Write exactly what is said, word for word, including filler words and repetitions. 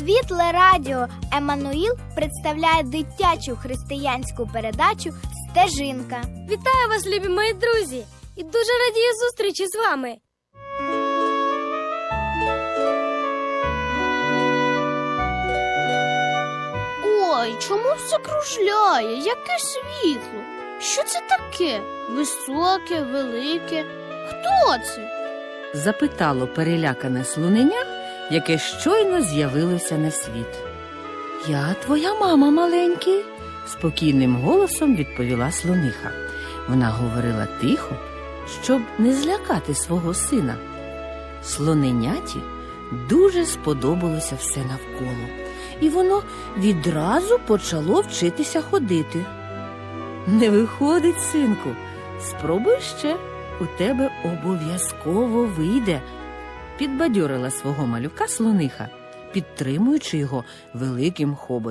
Світле радіо Еммануїл представляє дитячу християнську передачу «Стежинка». Вітаю вас, любі мої друзі! І дуже радію зустрічі з вами! Ой, чому все кружляє? Яке світло? Що це таке? Високе, велике? Хто це? Запитало перелякане слоненя, яке щойно з'явилося на світ. Я твоя мама, маленький, спокійним голосом відповіла слониха. Вона говорила тихо, щоб не злякати свого сина. Слоненяті дуже сподобалося все навколо, і воно відразу почало вчитися ходити. Не виходить, синку, спробуй ще, у тебе обов'язково вийде, підбадьорила свого малюка слониха, підтримуючи його великим хоботом.